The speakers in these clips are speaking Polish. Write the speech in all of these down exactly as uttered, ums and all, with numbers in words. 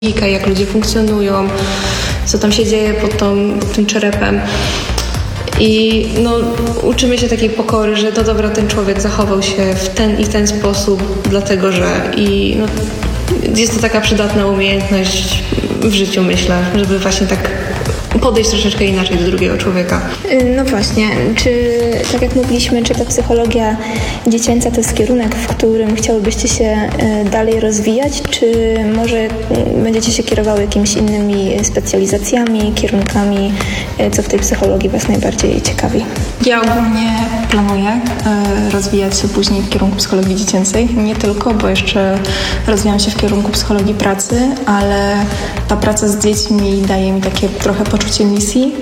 jak ludzie funkcjonują, co tam się dzieje pod, tą, pod tym czerepem. I no, uczymy się takiej pokory, że to dobra, ten człowiek zachował się w ten i ten sposób, dlatego że i no, jest to taka przydatna umiejętność w życiu, myślę, żeby właśnie tak podejść troszeczkę inaczej do drugiego człowieka. No właśnie, czy tak jak mówiliśmy, czy ta psychologia dziecięca to jest kierunek, w którym chciałybyście się dalej rozwijać, czy może będziecie się kierowały jakimiś innymi specjalizacjami, kierunkami, co w tej psychologii Was najbardziej ciekawi? Ja ogólnie planuję rozwijać się później w kierunku psychologii dziecięcej, nie tylko, bo jeszcze rozwijam się w kierunku psychologii pracy, ale ta praca z dziećmi daje mi takie trochę poczucie misji,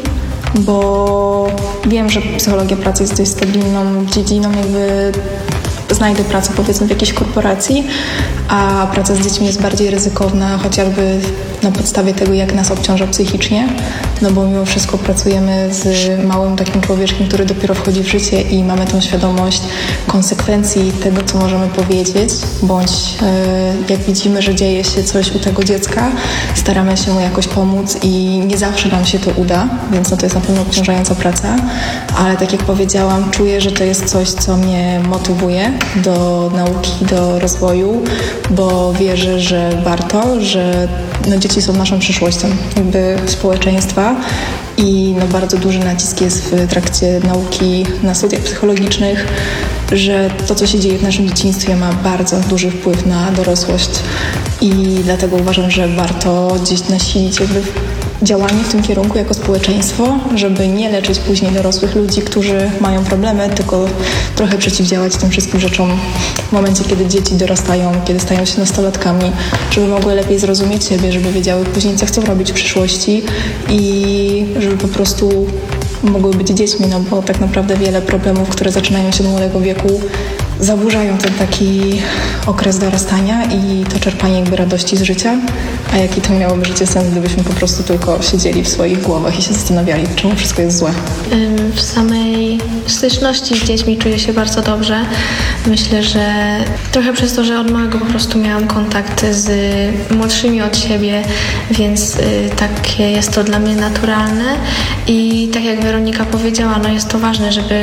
bo wiem, że psychologia pracy jest dość stabilną dziedziną, jakby znajdę pracę powiedzmy w jakiejś korporacji, a praca z dziećmi jest bardziej ryzykowna, chociażby na podstawie tego, jak nas obciąża psychicznie, no bo mimo wszystko pracujemy z małym takim człowieczkiem, który dopiero wchodzi w życie i mamy tą świadomość konsekwencji tego, co możemy powiedzieć, bądź yy, jak widzimy, że dzieje się coś u tego dziecka, staramy się mu jakoś pomóc i nie zawsze nam się to uda, więc no to jest na pewno obciążająca praca, ale tak jak powiedziałam, czuję, że to jest coś, co mnie motywuje do nauki, do rozwoju, bo wierzę, że warto, że no, dzieci są naszą przyszłością jakby społeczeństwa i no, bardzo duży nacisk jest w trakcie nauki na studiach psychologicznych, że to, co się dzieje w naszym dzieciństwie, ma bardzo duży wpływ na dorosłość i dlatego uważam, że warto gdzieś nasilić jakby działanie w tym kierunku jako społeczeństwo, żeby nie leczyć później dorosłych ludzi, którzy mają problemy, tylko trochę przeciwdziałać tym wszystkim rzeczom w momencie, kiedy dzieci dorastają, kiedy stają się nastolatkami, żeby mogły lepiej zrozumieć siebie, żeby wiedziały później, co chcą robić w przyszłości i żeby po prostu mogły być dziećmi, no bo tak naprawdę wiele problemów, które zaczynają się do młodego wieku, zaburzają ten taki okres dorastania i to czerpanie jakby radości z życia, a jaki to miałoby życie sens, gdybyśmy po prostu tylko siedzieli w swoich głowach i się zastanawiali, czemu wszystko jest złe. W samej styczności z dziećmi czuję się bardzo dobrze. Myślę, że trochę przez to, że od małego po prostu miałam kontakt z młodszymi od siebie, więc takie jest to dla mnie naturalne i tak jak Weronika powiedziała, no jest to ważne, żeby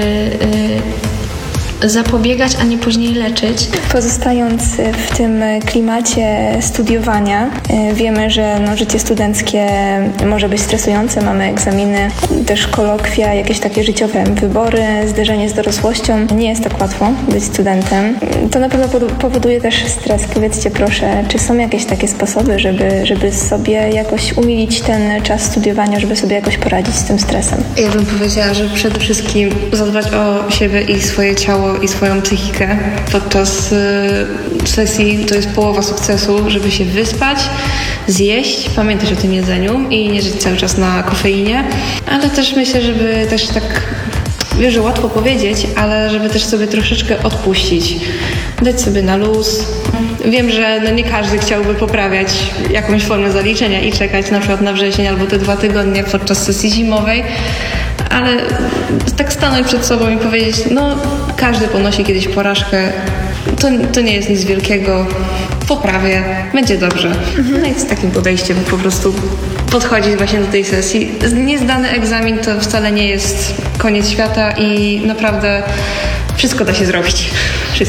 zapobiegać, a nie później leczyć. Pozostając w tym klimacie studiowania, wiemy, że no, życie studenckie może być stresujące, mamy egzaminy, też kolokwia, jakieś takie życiowe wybory, zderzenie z dorosłością. Nie jest tak łatwo być studentem. To na pewno powoduje też stres. Powiedzcie proszę, czy są jakieś takie sposoby, żeby, żeby sobie jakoś umilić ten czas studiowania, żeby sobie jakoś poradzić z tym stresem? Ja bym powiedziała, że przede wszystkim zadbać o siebie i swoje ciało i swoją psychikę podczas y, sesji. To jest połowa sukcesu, żeby się wyspać, zjeść, pamiętać o tym jedzeniu i nie żyć cały czas na kofeinie, ale też myślę, żeby też tak, wiem, że łatwo powiedzieć, ale żeby też sobie troszeczkę odpuścić, dać sobie na luz. Wiem, że no nie każdy chciałby poprawiać jakąś formę zaliczenia i czekać na przykład na wrzesień albo te dwa tygodnie podczas sesji zimowej, ale tak stanąć przed sobą i powiedzieć, no każdy ponosi kiedyś porażkę, to, to nie jest nic wielkiego, poprawię, będzie dobrze. No i z takim podejściem po prostu podchodzić właśnie do tej sesji. Niezdany egzamin to wcale nie jest koniec świata i naprawdę wszystko da się zrobić. Wszystko.